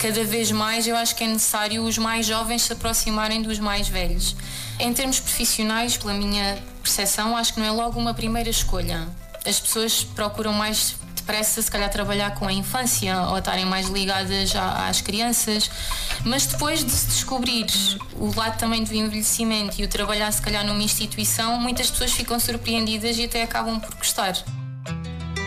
cada vez mais eu acho que é necessário os mais jovens se aproximarem dos mais velhos. Em termos profissionais, pela minha percepção, acho que não é logo uma primeira escolha. As pessoas procuram mais depressa, se calhar, trabalhar com a infância ou estarem mais ligadas às crianças, mas depois de se descobrir o lado também do envelhecimento e o trabalhar, se calhar, numa instituição, muitas pessoas ficam surpreendidas e até acabam por gostar.